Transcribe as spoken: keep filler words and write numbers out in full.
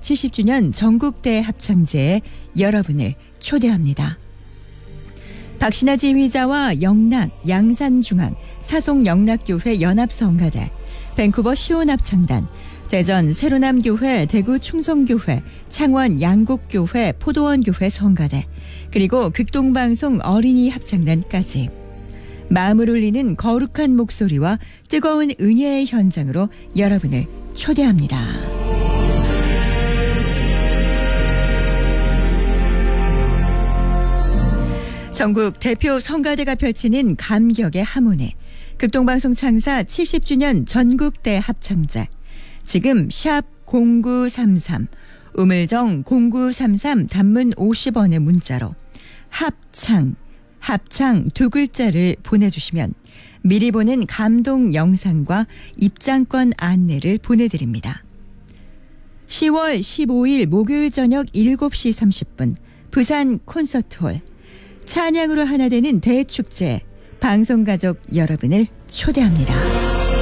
칠십 주년 전국대 합창제에 여러분을 초대합니다. 박신하 지휘자와 영락, 양산중앙, 사송영락교회 연합성가대, 밴쿠버 시온합창단, 대전 세로남교회, 대구 충성교회, 창원 양곡교회, 포도원교회 성가대, 그리고 극동방송 어린이 합창단까지 마음을 울리는 거룩한 목소리와 뜨거운 은혜의 현장으로 여러분을 초대합니다. 전국 대표 성가대가 펼치는 감격의 하모니, 극동방송 창사 칠십 주년 전국대 합창제. 지금 샵 공구삼삼, 우물정 공구삼삼 단문 오십 원의 문자로 합창, 합창 두 글자를 보내주시면 미리 보는 감동 영상과 입장권 안내를 보내드립니다. 시월 십오일 목요일 저녁 일곱 시 삼십 분 부산 콘서트홀, 찬양으로 하나 되는 대축제, 방송가족 여러분을 초대합니다.